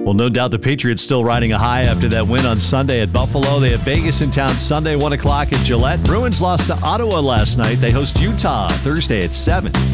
Well, no doubt the Patriots still riding a high after that win on Sunday at Buffalo. They have Vegas in town Sunday, 1 o'clock at Gillette. Bruins lost to Ottawa last night. They host Utah Thursday at 7.